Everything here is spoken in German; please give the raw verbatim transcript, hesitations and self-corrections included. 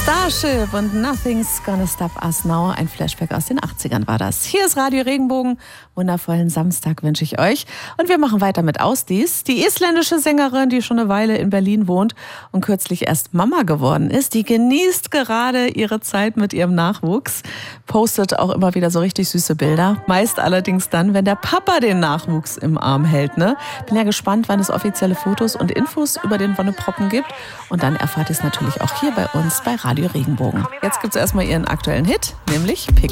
Starship und Nothing's Gonna Stop Us Now. Ein Flashback aus den achtzigern war das. Hier ist Radio Regenbogen. Wundervollen Samstag wünsche ich euch. Und wir machen weiter mit Ausdies. Die isländische Sängerin, die schon eine Weile in Berlin wohnt und kürzlich erst Mama geworden ist, die genießt gerade ihre Zeit mit ihrem Nachwuchs. Postet auch immer wieder so richtig süße Bilder. Meist allerdings dann, wenn der Papa den Nachwuchs im Arm hält. Ne? Bin ja gespannt, wann es offizielle Fotos und Infos über den Wonneproppen gibt. Und dann erfahrt ihr es natürlich auch hier bei uns bei Radio Regenbogen. Jetzt gibt es erstmal ihren aktuellen Hit, nämlich Pick